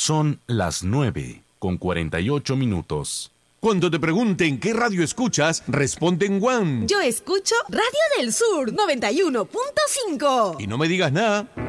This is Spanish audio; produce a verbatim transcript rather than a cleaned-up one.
Son las nueve con cuarenta y ocho minutos. Cuando te pregunten qué radio escuchas, responde en Guam. Yo escucho Radio del Sur noventa y uno punto cinco. Y no me digas nada.